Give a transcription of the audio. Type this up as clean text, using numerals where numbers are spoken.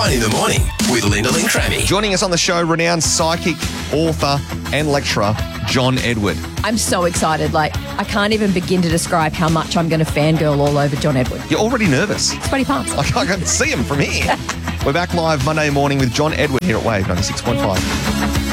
Fun in the Morning with Linda Lynn Crammy. Joining us on the show, renowned psychic, author and lecturer, John Edward. I'm so excited. I can't even begin to describe how much I'm going to fangirl all over John Edward. You're already nervous. Sweaty palms. I can see him from here. We're back live Monday morning with John Edward here at Wave 96.5.